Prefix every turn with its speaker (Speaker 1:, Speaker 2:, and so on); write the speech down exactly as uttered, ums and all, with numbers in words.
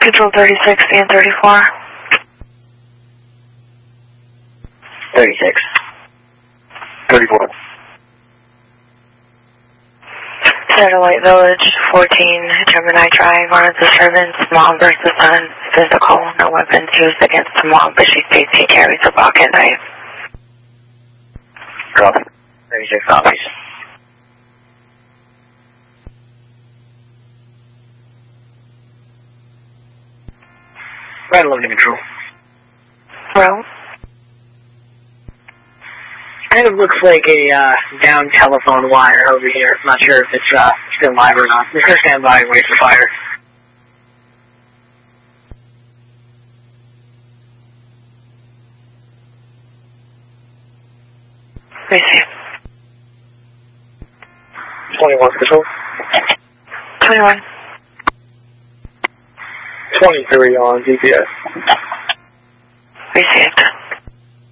Speaker 1: Control thirty-six and thirty-four.
Speaker 2: thirty-six.
Speaker 3: thirty-four.
Speaker 1: Satellite Village, fourteen, Gemini Drive, on a disturbance, mom versus son, physical, no weapons used against the mom, but she states he carries a pocket knife.
Speaker 2: Copy. thirty-six copies. Right, eleven control.
Speaker 1: Row.
Speaker 2: Kind of looks like a uh, down telephone wire over here. I'm not sure if it's uh, still live or not. We're going to stand by and wait for fire.
Speaker 1: Receive.
Speaker 3: twenty-one control.
Speaker 1: twenty-one.
Speaker 3: twenty-three on G P S.
Speaker 1: Received.